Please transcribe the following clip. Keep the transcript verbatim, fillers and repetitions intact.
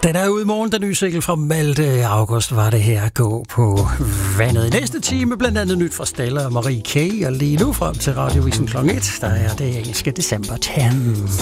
Den er ude i morgen, den nye single fra Malte. August var det her at gå på vandet. I næste time blandt andet nyt fra Stella og Marie K. Og lige nu frem til Radiovisen klokken et, der er det engelske december ti.